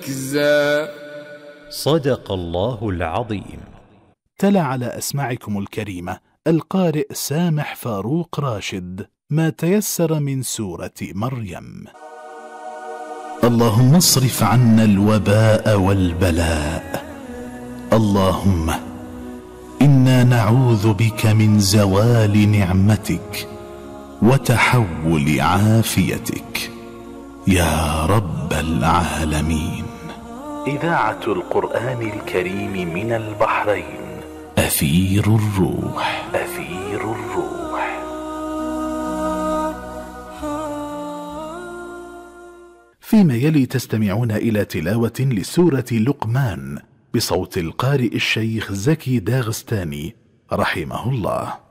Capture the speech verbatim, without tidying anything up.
ركزا. صدق الله العظيم. تلا على أسماعكم الكريمة القارئ سامح فاروق راشد ما تيسر من سورة مريم. اللهم اصرف عنا الوباء والبلاء. اللهم إنا نعوذ بك من زوال نعمتك وتحول عافيتك يا رب العالمين. إذاعة القرآن الكريم من البحرين. أثير الروح. أثير الروح. فيما يلي تستمعون إلى تلاوة لسورة لقمان بصوت القارئ الشيخ زكي داغستاني رحمه الله.